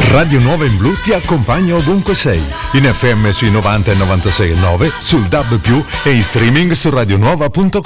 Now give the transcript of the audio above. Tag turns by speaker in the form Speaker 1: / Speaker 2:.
Speaker 1: Radio Nuova in Blu ti accompagna ovunque sei, in FM sui 90 e 96,9, sul DAB+, e in streaming su radionuova.com.